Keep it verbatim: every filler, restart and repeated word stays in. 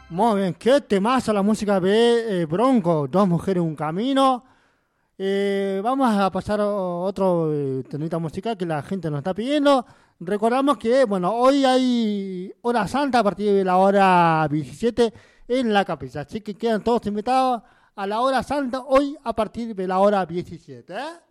Muy bien, qué temazo la música de eh, Bronco, Dos mujeres, un camino. Eh, vamos a pasar otro eh, temita musical que la gente nos está pidiendo. Recordamos que, bueno, hoy hay hora santa a partir de la hora diecisiete en la capilla. Así que quedan todos invitados a la hora santa hoy a partir de la hora diecisiete, ¿eh?